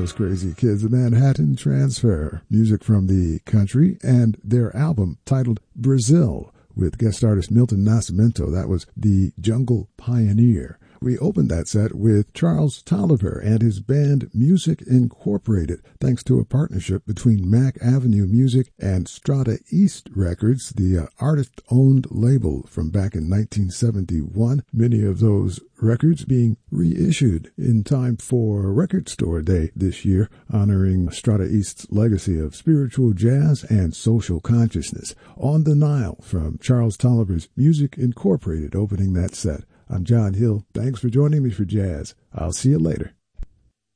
those crazy kids, the Manhattan Transfer. Music from the country and their album titled Brazil with guest artist Milton Nascimento. That was The Jungle Pioneer. We opened that set with Charles Tolliver and his band Music Incorporated, thanks to a partnership between Mack Avenue Music and Strata East Records, the artist-owned label from back in 1971. Many of those records being reissued in time for Record Store Day this year, honoring Strata East's legacy of spiritual jazz and social consciousness. On the Nile from Charles Tolliver's Music Incorporated, opening that set. I'm John Hill. Thanks for joining me for Jazz. I'll see you later.